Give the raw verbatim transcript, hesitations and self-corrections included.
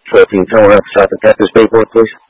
So if you can tell her at the South of Texas Spaceport, please.